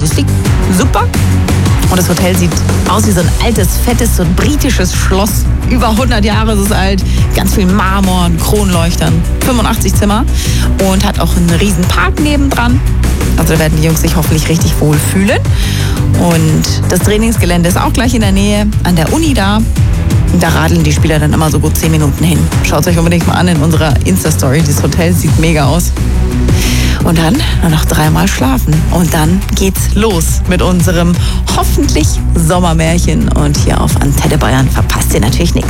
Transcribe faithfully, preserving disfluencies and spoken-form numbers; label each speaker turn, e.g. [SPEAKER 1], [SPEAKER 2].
[SPEAKER 1] Akustik super. Und das Hotel sieht aus wie so ein altes, fettes, so ein britisches Schloss. Über hundert Jahre ist es alt. Ganz viel Marmor und Kronleuchtern. fünfundachtzig Zimmer. Und hat auch einen riesen Park nebendran. Also da werden die Jungs sich hoffentlich richtig wohl fühlen. Und das Trainingsgelände ist auch gleich in der Nähe, an der Uni da. Und da radeln die Spieler dann immer so gut zehn Minuten hin. Schaut es euch unbedingt mal an in unserer Insta-Story. Das Hotel sieht mega aus. Und dann nur noch dreimal schlafen. Und dann geht's los mit unserem hoffentlich Sommermärchen. Und hier auf Antenne Bayern verpasst ihr natürlich nichts.